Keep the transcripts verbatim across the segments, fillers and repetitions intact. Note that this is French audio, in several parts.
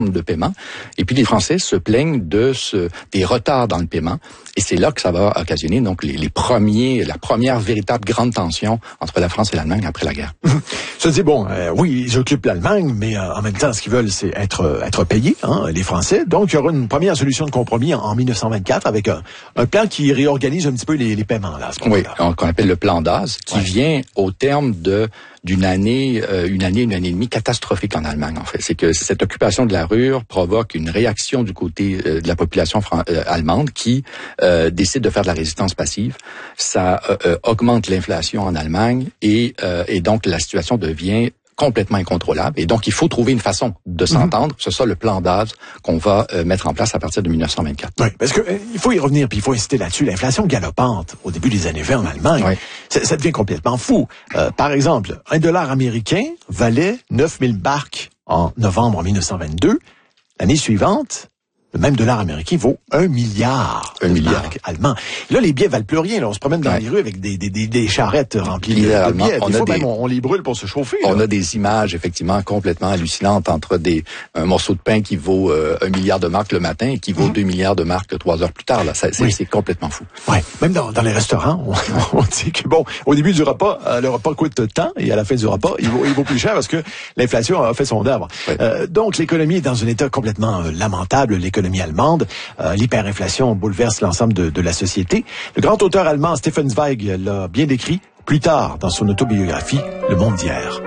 de paiement. Et puis les Français se plaignent de ce, des retards dans le paiement. Et c'est là que ça va occasionner donc les, les premiers, la première véritable grande tension entre la France et l'Allemagne après la guerre. Ça dit bon, euh, oui, ils occupent l'Allemagne, mais euh, en même temps, ce qu'ils veulent, c'est être être payés, hein, les Français. Donc, il y aura une première solution de compromis en, en mille neuf cent vingt-quatre avec un, un plan qui réorganise un petit peu les, les paiements là. À ce oui, qu'on appelle le plan Daz, qui ouais. vient au terme de d'une année, euh, une année, une année et demie catastrophique en Allemagne, en fait. C'est que cette occupation de la Ruhr provoque une réaction du côté euh, de la population fran- euh, allemande qui euh, décide de faire de la résistance passive. Ça euh, euh, augmente l'inflation en Allemagne et, euh, et donc la situation devient complètement incontrôlable. Et donc, il faut trouver une façon de s'entendre. Mm-hmm. C'est ça le plan Daz qu'on va euh, mettre en place à partir de mille neuf cent vingt-quatre. Oui, parce que euh, il faut y revenir, puis il faut insister là-dessus. L'inflation galopante au début des années vingt en Allemagne, oui. ça, ça devient complètement fou. Euh, par exemple, un dollar américain valait neuf mille marks en novembre mille neuf cent vingt-deux. L'année suivante, le même dollar américain vaut un milliard un de milliard. marques allemands. Là, les billets valent plus rien. Là, on se promène dans ouais. les rues avec des, des, des, des charrettes remplies de, de billets. On des a fois, des... même, on, on les brûle pour se chauffer. On là. a des images, effectivement, complètement hallucinantes entre des un morceau de pain qui vaut euh, un milliard de marques le matin et qui vaut mmh. deux milliards de marques trois heures plus tard. Là, ça, c'est, oui. c'est complètement fou. Ouais. Même dans, dans les restaurants, on, on dit que bon, au début du repas, euh, le repas coûte tant et à la fin du repas, il vaut, il vaut plus cher parce que l'inflation a fait son œuvre. Ouais. Euh, donc, l'économie est dans un état complètement euh, lamentable, l'économie allemande. Euh, l'hyperinflation bouleverse l'ensemble de, de la société. Le grand auteur allemand Stefan Zweig l'a bien décrit plus tard dans son autobiographie Le Monde d'hier.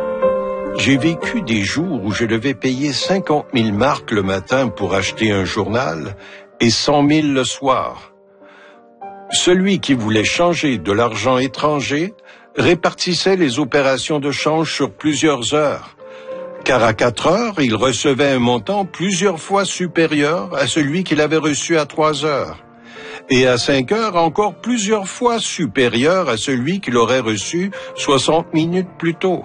J'ai vécu des jours où je devais payer cinquante mille marks le matin pour acheter un journal et cent mille le soir. Celui qui voulait changer de l'argent étranger répartissait les opérations de change sur plusieurs heures. Car à quatre heures, il recevait un montant plusieurs fois supérieur à celui qu'il avait reçu à trois heures. Et à cinq heures, encore plusieurs fois supérieur à celui qu'il aurait reçu soixante minutes plus tôt.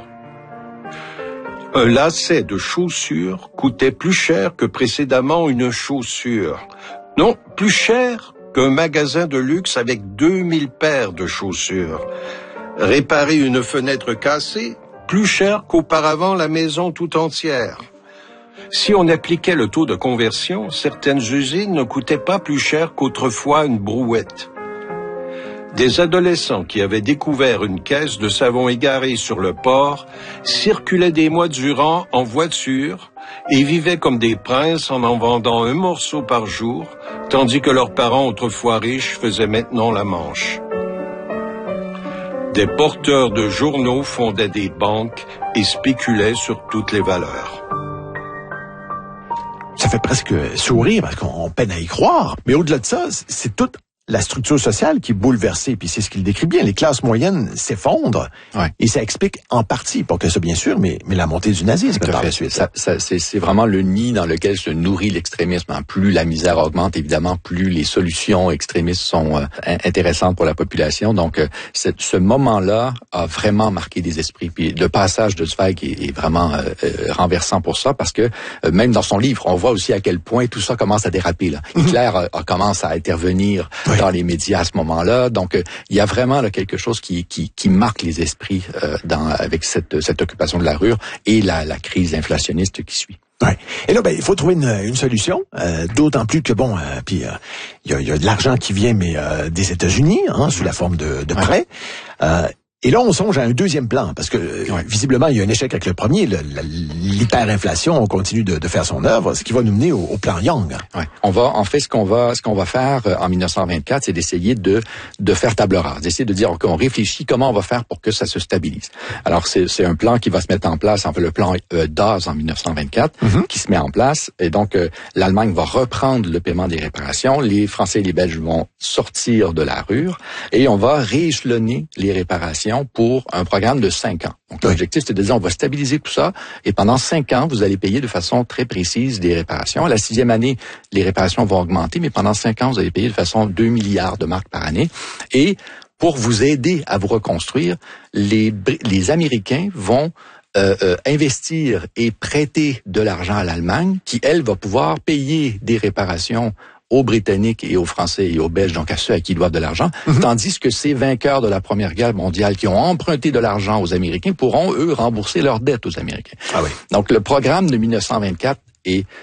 Un lacet de chaussures coûtait plus cher que précédemment une chaussure. Non, plus cher qu'un magasin de luxe avec deux mille paires de chaussures. Réparer une fenêtre cassée, plus cher qu'auparavant la maison tout entière. Si on appliquait le taux de conversion, certaines usines ne coûtaient pas plus cher qu'autrefois une brouette. Des adolescents qui avaient découvert une caisse de savon égarée sur le port circulaient des mois durant en voiture et vivaient comme des princes en en vendant un morceau par jour, tandis que leurs parents autrefois riches faisaient maintenant la manche. Des porteurs de journaux fondaient des banques et spéculaient sur toutes les valeurs. Ça fait presque sourire parce qu'on peine à y croire. Mais au-delà de ça, c'est toute la structure sociale qui est bouleversée. Puis c'est ce qu'il décrit bien. Les classes moyennes s'effondrent. Ouais. Et ça explique en partie, pas que ça bien sûr, mais, mais la montée du nazisme par la suite. Ça, ça, c'est, c'est vraiment le nid dans lequel se nourrit l'extrémisme. Plus la misère augmente, évidemment, plus les solutions extrémistes sont euh, intéressantes pour la population. Donc, euh, cette, ce moment-là a vraiment marqué des esprits. Puis le passage de Zweig est, est vraiment euh, euh, renversant pour ça, parce que euh, même dans son livre, on voit aussi à quel point tout ça commence à déraper. Là. Mm-hmm. Hitler a, a commence à intervenir oui. dans les médias à ce moment-là. Donc, euh, il y a vraiment là, quelque chose qui, qui, qui marque les esprits euh, dans, avec cette, cette occupation de la Ruhr et la, la crise inflationniste qui suit. Ouais. Et là, ben, il faut trouver une, une solution. Euh, d'autant plus que bon, euh, puis il euh, y, a, y a de l'argent qui vient, mais euh, des États-Unis, hein, sous la forme de, de prêts. Ouais. Euh, Et là, on songe à un deuxième plan, parce que ouais. visiblement, il y a un échec avec le premier. Le, la, l'hyperinflation, on continue de, de faire son œuvre, ce qui va nous mener au, au plan Young. Ouais. On va, en fait, ce qu'on va, ce qu'on va faire en mille neuf cent vingt-quatre, c'est d'essayer de de faire table rase, d'essayer de dire qu'on okay, réfléchit comment on va faire pour que ça se stabilise. Alors, c'est, c'est un plan qui va se mettre en place, en fait, le plan euh, Daz en mille neuf cent vingt-quatre, mm-hmm. qui se met en place. Et donc, euh, l'Allemagne va reprendre le paiement des réparations. Les Français et les Belges vont sortir de la Ruhr et on va rééchelonner les réparations pour un programme de cinq ans. Donc, oui. l'objectif, c'est de dire, on va stabiliser tout ça, et pendant cinq ans, vous allez payer de façon très précise des réparations. À la sixième année, les réparations vont augmenter, mais pendant cinq ans, vous allez payer de façon deux milliards de marks par année. Et pour vous aider à vous reconstruire, les, les Américains vont euh, euh, investir et prêter de l'argent à l'Allemagne, qui, elle, va pouvoir payer des réparations aux Britanniques et aux Français et aux Belges, donc à ceux à qui ils doivent de l'argent, mm-hmm. tandis que ces vainqueurs de la Première Guerre mondiale qui ont emprunté de l'argent aux Américains pourront, eux, rembourser leurs dettes aux Américains. Ah oui. Donc, le programme de mille neuf cent vingt-quatre est